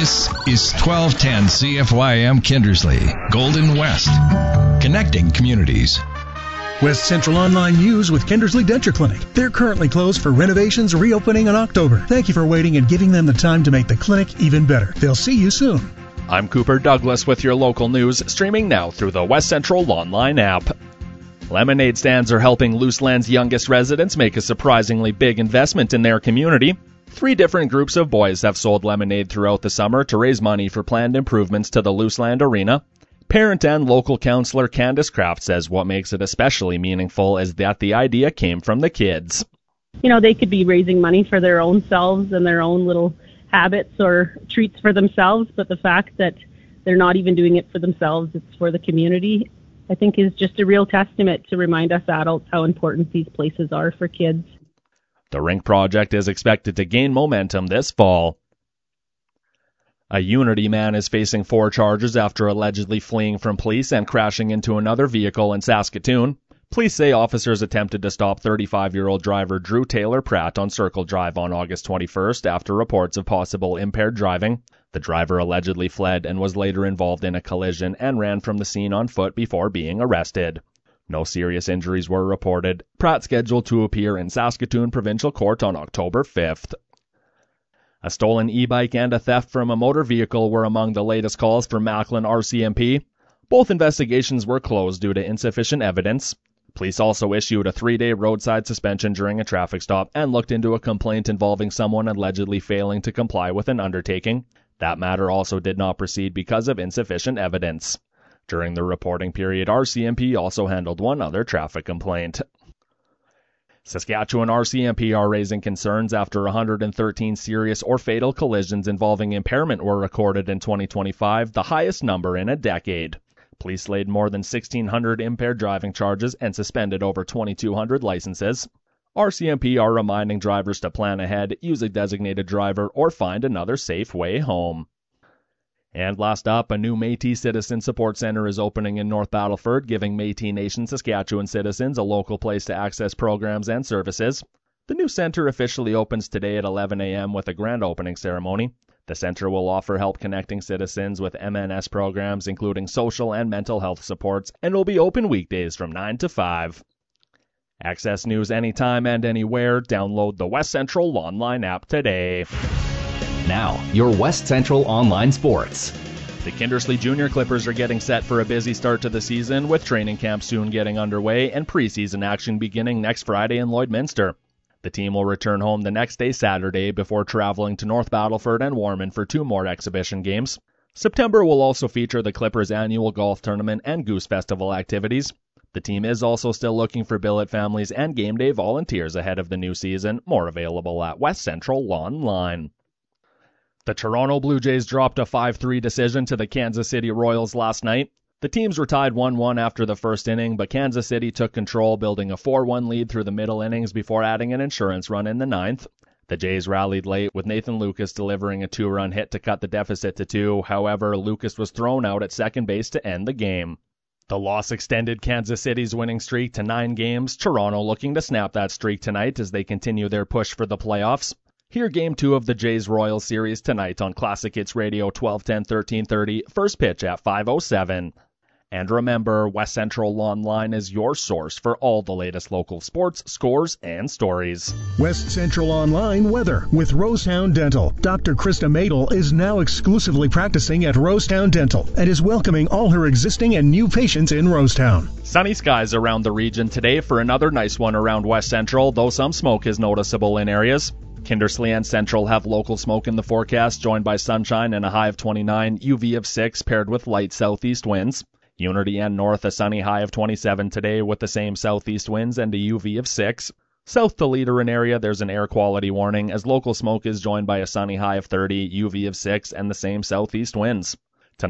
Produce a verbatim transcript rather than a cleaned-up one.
This is twelve ten C F Y M Kindersley, Golden West, connecting communities. West Central Online News with Kindersley Denture Clinic. They're currently closed for renovations, reopening in October. Thank you for waiting and giving them the time to make the clinic even better. They'll see you soon. I'm Cooper Douglas with your local news, streaming now through the West Central Online app. Lemonade stands are helping Luseland's youngest residents make a surprisingly big investment in their community. Three different groups of boys have sold lemonade throughout the summer to raise money for planned improvements to the Luseland Arena. Parent and local counselor Candace Kraft says what makes it especially meaningful is that the idea came from the kids. You know, they could be raising money for their own selves and their own little habits or treats for themselves, but the fact that they're not even doing it for themselves, it's for the community, I think is just a real testament to remind us adults how important these places are for kids. The rink project is expected to gain momentum this fall. A Unity man is facing four charges after allegedly fleeing from police and crashing into another vehicle in Saskatoon. Police say officers attempted to stop thirty-five-year-old driver Drew Taylor Pratt on Circle Drive on August twenty-first after reports of possible impaired driving. The driver allegedly fled and was later involved in a collision and ran from the scene on foot before being arrested. No serious injuries were reported. Pratt scheduled to appear in Saskatoon Provincial Court on October fifth. A stolen e-bike and a theft from a motor vehicle were among the latest calls for Macklin R C M P. Both investigations were closed due to insufficient evidence. Police also issued a three-day roadside suspension during a traffic stop and looked into a complaint involving someone allegedly failing to comply with an undertaking. That matter also did not proceed because of insufficient evidence. During the reporting period, R C M P also handled one other traffic complaint. Saskatchewan R C M P are raising concerns after one hundred thirteen serious or fatal collisions involving impairment were recorded in twenty twenty-five, the highest number in a decade. Police laid more than sixteen hundred impaired driving charges and suspended over twenty-two hundred licenses. R C M P are reminding drivers to plan ahead, use a designated driver, or find another safe way home. And last up, a new Métis Citizen Support Center is opening in North Battleford, giving Métis Nation Saskatchewan citizens a local place to access programs and services. The new center officially opens today at eleven a.m. with a grand opening ceremony. The center will offer help connecting citizens with M N S programs, including social and mental health supports, and will be open weekdays from nine to five. Access news anytime and anywhere. Download the West Central Online app today. Now, your West Central Online Sports. The Kindersley Junior Clippers are getting set for a busy start to the season, with training camp soon getting underway and preseason action beginning next Friday in Lloydminster. The team will return home the next day, Saturday, before traveling to North Battleford and Warman for two more exhibition games. September will also feature the Clippers' annual golf tournament and Goose Festival activities. The team is also still looking for billet families and game day volunteers ahead of the new season. More available at West Central Online. The Toronto Blue Jays dropped a five three decision to the Kansas City Royals last night. The teams were tied one one after the first inning, but Kansas City took control, building a four one lead through the middle innings before adding an insurance run in the ninth. The Jays rallied late, with Nathan Lucas delivering a two-run hit to cut the deficit to two. However, Lucas was thrown out at second base to end the game. The loss extended Kansas City's winning streak to nine games. Toronto looking to snap that streak tonight as they continue their push for the playoffs. Hear Game two of the Jays-Royals series tonight on Classic Hits Radio twelve ten, thirteen thirty, first pitch at five oh seven. And remember, West Central Online is your source for all the latest local sports, scores, and stories. West Central Online weather with Rosetown Dental. Doctor Krista Madel is now exclusively practicing at Rosetown Dental and is welcoming all her existing and new patients in Rosetown. Sunny skies around the region today for another nice one around West Central, though some smoke is noticeable in areas. Kindersley and Central have local smoke in the forecast, joined by sunshine and a high of twenty-nine, U V of six, paired with light southeast winds. Unity and North, a sunny high of twenty-seven today with the same southeast winds and a U V of six. South to Leader area, there's an air quality warning, as local smoke is joined by a sunny high of thirty, U V of six, and the same southeast winds.